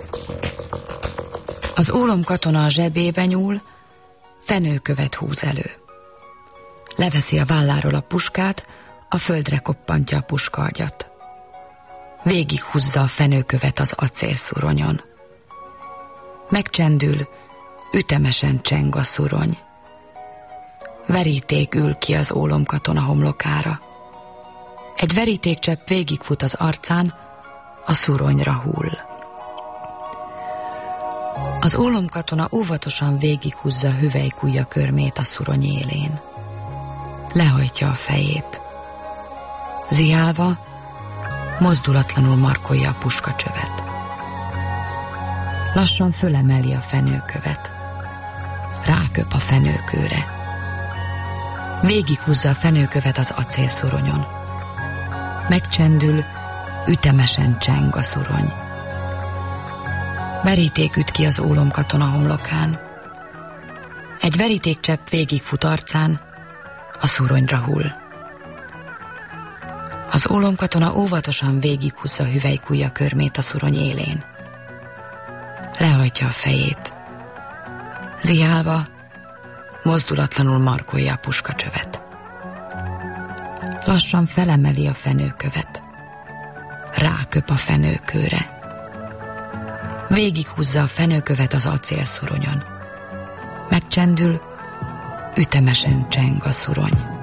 Az ólomkatona a zsebébe nyúl, fenőkövet húz elő. Leveszi a válláról a puskát, a földre koppantja a puskaagyat. Végighúzza a fenőkövet az acélszuronyon. Megcsendül, ütemesen cseng a szurony. Veríték ül ki az ólomkatona homlokára. Egy verítékcsepp végigfut az arcán, a szuronyra hull. Az ólomkatona óvatosan végighúzza hüvelykujja körmét a szurony élén. Lehajtja a fejét. Ziálva, mozdulatlanul markolja a puskacsövet. Lassan fölemeli a fenőkövet. Ráköp a fenőkőre. Végighúzza a fenőkövet az acélszuronyon. Megcsendül, ütemesen cseng a szurony. Veríték üt ki az ólomkatona homlokán. Egy verítékcsepp végigfut arcán, a szuronyra hull. Az ólomkatona óvatosan végighúzza hüvelykujja körmét a szurony élén. Lehajtja a fejét. Ziálva, mozdulatlanul markolja a puskacsövet. Lassan felemeli a fenőkövet. Ráköp a fenőkőre. Végighúzza a fenőkövet az acélszuronyon. Megcsendül, ütemesen cseng a szurony.